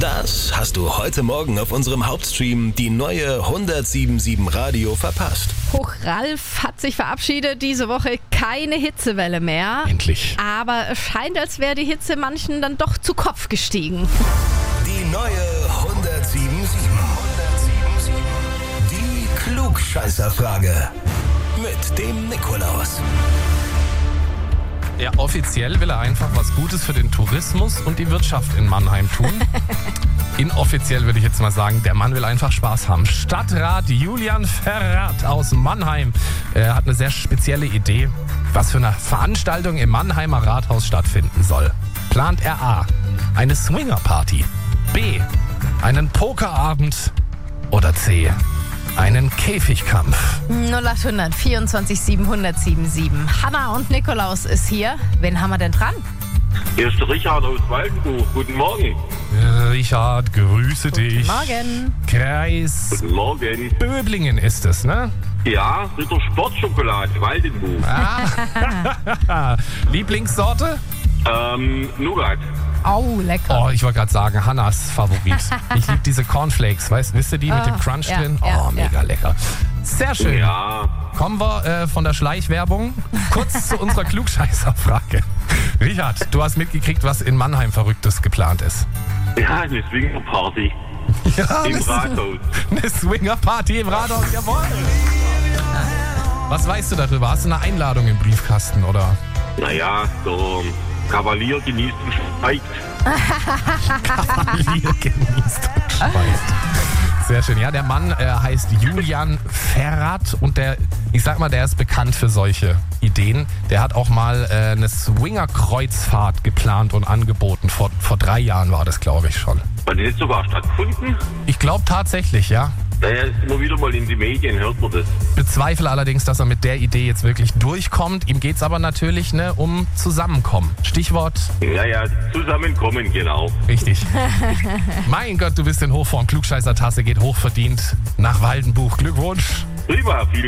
Das hast du heute Morgen auf unserem Hauptstream, die neue 107.7 Radio, verpasst. Huch, Ralf hat sich verabschiedet. Diese Woche keine Hitzewelle mehr. Endlich. Aber es scheint, als wäre die Hitze manchen dann doch zu Kopf gestiegen. Die neue 107.7. Die Klugscheißerfrage. Mit dem Nikolaus. Ja, offiziell will er einfach was Gutes für den Tourismus und die Wirtschaft in Mannheim tun. Inoffiziell würde ich jetzt mal sagen, der Mann will einfach Spaß haben. Stadtrat Julian Ferrat aus Mannheim hat eine sehr spezielle Idee, was für eine Veranstaltung im Mannheimer Rathaus stattfinden soll. Plant er A, eine Swingerparty, B, einen Pokerabend oder C, einen Käfigkampf. 0800 24 700 Hanna und Nikolaus ist hier. Wen haben wir denn dran? Hier ist der Richard aus Waldenbuch. Guten Morgen. Richard, grüße dich. Morgen. Kreis Guten Morgen. Böblingen ist es, ne? Ja, Ritter Sportschokolade, Waldenbuch. Lieblingssorte? Nougat. Oh, lecker. Oh, ich wollte gerade sagen, Hannas Favorit. Ich liebe diese Cornflakes, wisst ihr die mit dem Crunch ja, drin? ja, Oh, mega lecker. Sehr schön. Ja. Kommen wir von der Schleichwerbung kurz zu unserer Klugscheißerfrage. Richard, du hast mitgekriegt, was in Mannheim Verrücktes geplant ist. Ja, eine Swingerparty Ja, im Rathaus. eine Swingerparty im Rathaus, jawohl. Was weißt du darüber? Hast du eine Einladung im Briefkasten, oder? Naja, der Kavalier genießt und schweigt. Kavalier genießt und schweigt. Sehr schön. Ja, der Mann heißt Julian Ferrat und der ist bekannt für solche Ideen. Der hat auch mal eine Swinger-Kreuzfahrt geplant und angeboten. Vor 3 Jahren war das, glaube ich, schon. Hat das sogar stattgefunden? Ich glaube tatsächlich, ja. Naja, ist immer wieder mal in die Medien, hört man das. Bezweifle allerdings, dass er mit der Idee jetzt wirklich durchkommt. Ihm geht es aber natürlich um Zusammenkommen. Stichwort. Ja, zusammenkommen, genau. Richtig. Mein Gott, du bist in Hochform. Klugscheißer-Tasse geht hochverdient nach Waldenbuch. Glückwunsch. Prima, vielen